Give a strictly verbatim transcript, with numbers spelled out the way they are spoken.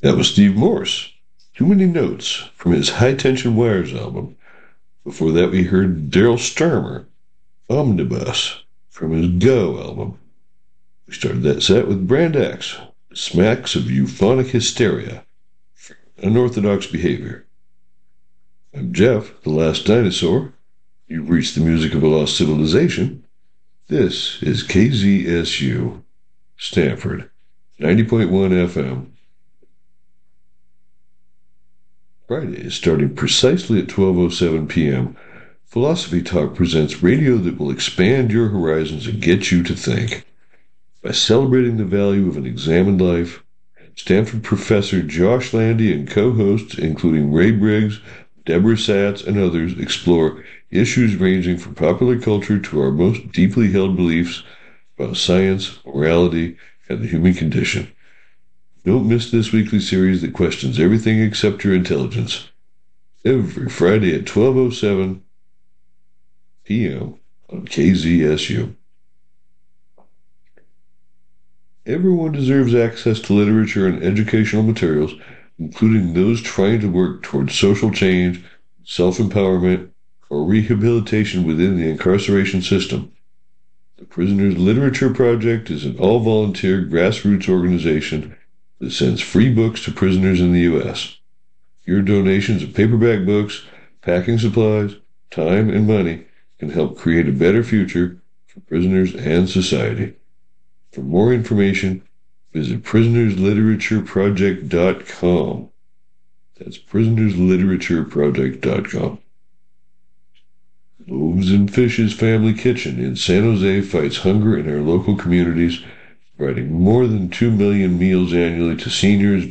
That was Steve Morse. Too Many Notes from his High Tension Wires album. Before that, we heard Daryl Starmer, Omnibus, from his Go album. We started that set with Brand X, Smacks of Euphonic Hysteria, Unorthodox Behavior. I'm Jeff, the Last Dinosaur. You've reached the music of a lost civilization. This is K Z S U, Stanford, ninety point one F M. Friday is starting precisely at twelve oh seven p.m. Philosophy Talk presents radio that will expand your horizons and get you to think. By celebrating the value of an examined life, Stanford professor Josh Landy and co-hosts, including Ray Briggs, Deborah Satz, and others, explore issues ranging from popular culture to our most deeply held beliefs about science, morality, and the human condition. Don't miss this weekly series that questions everything except your intelligence. Every Friday at twelve oh seven p.m. on K Z S U. Everyone deserves access to literature and educational materials, including those trying to work towards social change, self-empowerment, or rehabilitation within the incarceration system. The Prisoners Literature Project is an all-volunteer grassroots organization that sends free books to prisoners in the U S Your donations of paperback books, packing supplies, time, and money can help create a better future for prisoners and society. For more information, visit prisoners literature project dot com. That's prisoners literature project dot com. Loaves and Fishes Family Kitchen in San Jose fights hunger in our local communities, providing more than two million meals annually to seniors,